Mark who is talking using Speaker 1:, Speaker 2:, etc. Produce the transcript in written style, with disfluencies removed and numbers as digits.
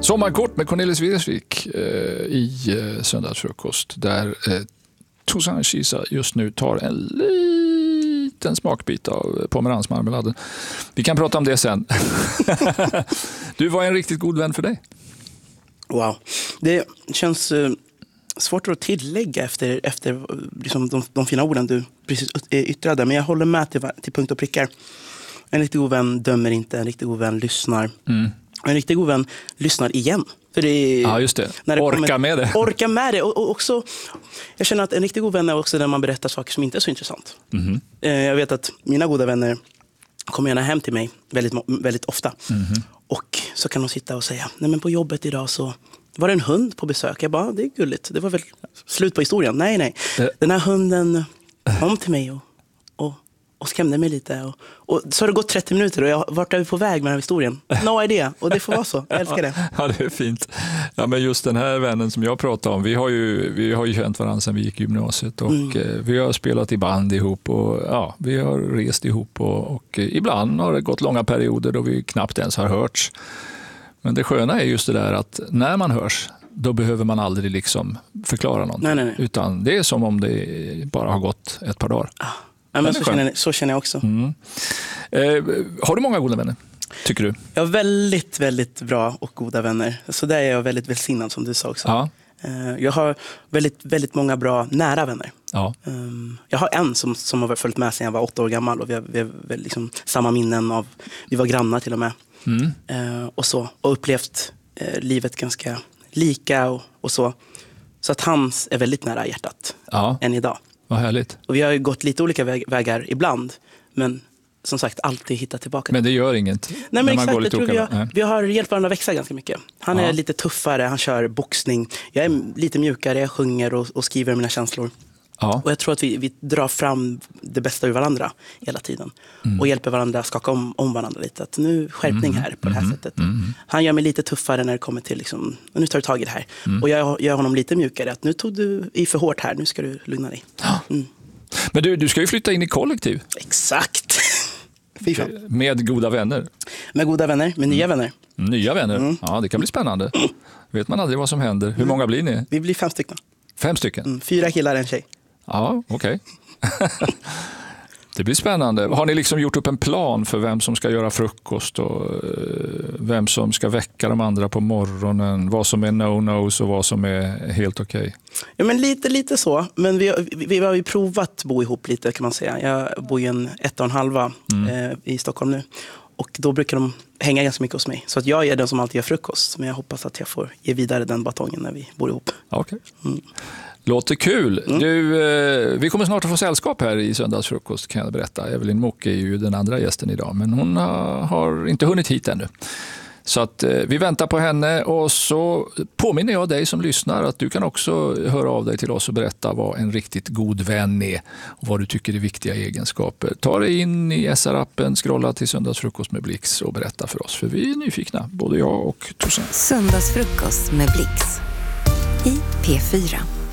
Speaker 1: Sommarkort med Cornelis Vreeswijk i Söndagsfrukost där Toussaint Chisa just nu tar en liten smakbit av pomeransmarmeladen. Vi kan prata om det sen. Du var en riktigt god vän för dig. Wow.
Speaker 2: Det känns svårt att tillägga efter liksom de fina orden du precis yttrade. Men jag håller med till punkt och prickar. En riktigt god vän dömer inte, en riktigt god vän lyssnar. En riktigt god vän lyssnar igen. För det är,
Speaker 1: ja, just det. Orka med det.
Speaker 2: Orka med det. Och också, jag känner att en riktigt god vän är också när man berättar saker som inte är så intressant. Jag vet att mina goda vänner kommer gärna hem till mig väldigt, väldigt ofta. Och så kan de sitta och säga, nej men på jobbet idag så var det en hund på besök. Jag bara, det är gulligt. Det var väl slut på historien. Nej. Den här hunden kom till mig och skrämde mig lite. Och så har det gått 30 minuter och vart är vi på väg med den här historien? No idea. Och det får vara så. Jag älskar det.
Speaker 1: Ja, det är fint. Ja, men just den här vännen som jag pratade om, vi har ju känt varandra sedan vi gick i gymnasiet och vi har spelat i band ihop och ja, vi har rest ihop och ibland har det gått långa perioder då vi knappt ens har hörts. Men det sköna är just det där att när man hörs, då behöver man aldrig liksom förklara någonting.
Speaker 2: Nej.
Speaker 1: Utan det är som om det bara har gått ett par dagar.
Speaker 2: Ja, men så känner jag också.
Speaker 1: Har du många goda vänner, tycker du?
Speaker 2: Jag har väldigt, väldigt bra och goda vänner. Så där är jag väldigt välsignad som du sa också. Ja. Jag har väldigt, väldigt många bra nära vänner. Ja. Jag har en som har följt med sedan jag var 8 år gammal. Och vi har liksom samma minnen av, vi var grannar till och med. Och upplevt livet ganska lika och så. Så att hans är väldigt nära hjärtat än idag.
Speaker 1: Vad härligt.
Speaker 2: Och vi har ju gått lite olika vägar ibland. Men som sagt, alltid hittat tillbaka.
Speaker 1: Men det gör inget.
Speaker 2: Nej, men exakt. Jag tror vi har hjälpt varandra växa ganska mycket. Han är lite tuffare, han kör boxning. Jag är lite mjukare, jag sjunger och skriver mina känslor. Ja. Och jag tror att vi drar fram det bästa ur varandra hela tiden. Och hjälper varandra att skaka om varandra lite. Att nu skärpning här på det här sättet. Han gör mig lite tuffare när det kommer till liksom, nu tar du tag i det här. Och jag gör honom lite mjukare. Att nu tog du i för hårt här, nu ska du lugna dig.
Speaker 1: Men du ska ju flytta in i kollektiv.
Speaker 2: Exakt.
Speaker 1: Med goda vänner.
Speaker 2: Med goda vänner, med nya vänner.
Speaker 1: Nya vänner, ja det kan bli spännande. Vet man aldrig vad som händer. Hur många blir ni?
Speaker 2: Vi blir 5 stycken.
Speaker 1: 5 stycken?
Speaker 2: 4 killar, en tjej.
Speaker 1: Ja, okej. Det blir spännande. Har ni liksom gjort upp en plan för vem som ska göra frukost och vem som ska väcka de andra på morgonen? Vad som är no-nos och vad som är helt okej?
Speaker 2: Ja, men lite så. Men vi har ju provat bo ihop lite kan man säga. Jag bor i en 1,5 i Stockholm nu. Och då brukar de hänga ganska mycket hos mig. Så att jag är den som alltid gör frukost. Men jag hoppas att jag får ge vidare den batongen när vi bor ihop.
Speaker 1: Okej. Låter kul. Vi kommer snart att få sällskap här i Söndagsfrukost kan jag berätta. Evelyn Mock är ju den andra gästen idag. Men hon har inte hunnit hit ännu. Så att vi väntar på henne och så påminner jag dig som lyssnar att du kan också höra av dig till oss och berätta vad en riktigt god vän är och vad du tycker är viktiga egenskaper. Ta dig in i SR-appen, scrolla till Söndagsfrukost med Blix och berätta för oss för vi är nyfikna, både jag och Toussaint.
Speaker 3: Söndagsfrukost med Blix i P4.